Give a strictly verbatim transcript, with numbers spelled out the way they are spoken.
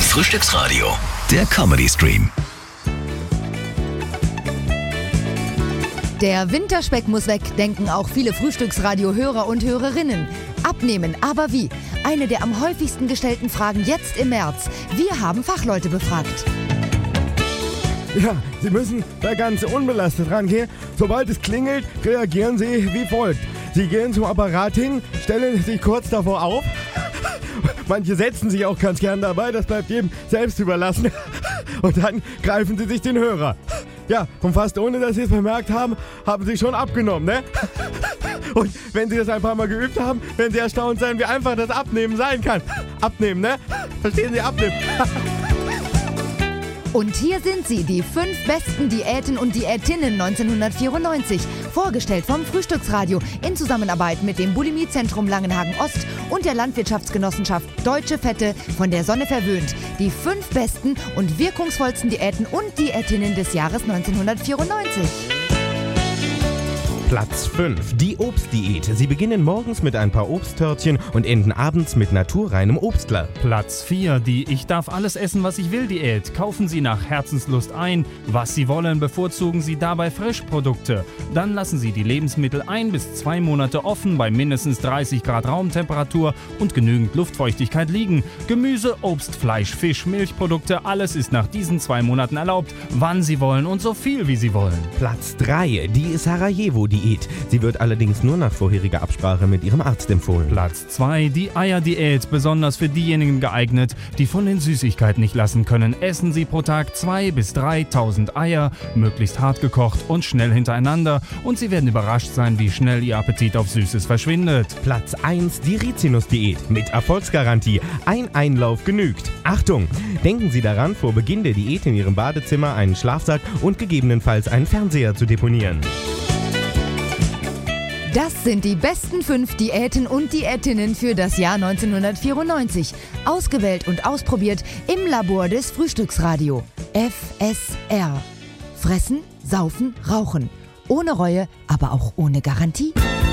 Frühstücksradio, der Comedy-Stream. Der Winterspeck muss weg, denken auch viele Frühstücksradio-Hörer und Hörerinnen. Abnehmen, aber wie? Eine der am häufigsten gestellten Fragen jetzt im März. Wir haben Fachleute befragt. Ja, Sie müssen da ganz unbelastet rangehen. Sobald es klingelt, reagieren Sie wie folgt. Sie gehen zum Apparat hin, stellen sich kurz davor auf. Manche setzen sich auch ganz gern dabei, das bleibt jedem selbst überlassen. Und dann greifen Sie sich den Hörer. Ja, und fast ohne, dass Sie es bemerkt haben, haben Sie schon abgenommen, ne? Und wenn Sie das ein paar Mal geübt haben, werden Sie erstaunt sein, wie einfach das Abnehmen sein kann. Abnehmen, ne? Verstehen Sie? Abnehmen. Und hier sind sie, die fünf besten Diäten und Diätinnen neunzehnhundertvierundneunzig. Vorgestellt vom Frühstücksradio in Zusammenarbeit mit dem Bulimiezentrum Langenhagen-Ost und der Landwirtschaftsgenossenschaft Deutsche Fette, von der Sonne verwöhnt. Die fünf besten und wirkungsvollsten Diäten und Diätinnen des Jahres neunzehnhundertvierundneunzig. Platz fünf. Die Obstdiät. Sie beginnen morgens mit ein paar Obsttörtchen und enden abends mit naturreinem Obstler. Platz vier. Die Ich darf alles essen, was ich will Diät. Kaufen Sie nach Herzenslust ein. Was Sie wollen, bevorzugen Sie dabei Frischprodukte. Dann lassen Sie die Lebensmittel ein bis zwei Monate offen bei mindestens dreißig Grad Raumtemperatur und genügend Luftfeuchtigkeit liegen. Gemüse, Obst, Fleisch, Fisch, Milchprodukte, alles ist nach diesen zwei Monaten erlaubt, wann Sie wollen und so viel wie Sie wollen. Platz drei. Die Sarajevo-Diät. Sie wird allerdings nur nach vorheriger Absprache mit Ihrem Arzt empfohlen. Platz zwei. Die Eierdiät, besonders für diejenigen geeignet, die von den Süßigkeiten nicht lassen können. Essen Sie pro Tag zweitausend bis dreitausend Eier, möglichst hart gekocht und schnell hintereinander, und Sie werden überrascht sein, wie schnell Ihr Appetit auf Süßes verschwindet. Platz eins. Die Rizinus-Diät mit Erfolgsgarantie. Ein Einlauf genügt. Achtung! Denken Sie daran, vor Beginn der Diät in Ihrem Badezimmer einen Schlafsack und gegebenenfalls einen Fernseher zu deponieren. Das sind die besten fünf Diäten und Diätinnen für das Jahr neunzehnhundertvierundneunzig. Ausgewählt und ausprobiert im Labor des Frühstücksradio. F S R. Fressen, saufen, rauchen. Ohne Reue, aber auch ohne Garantie.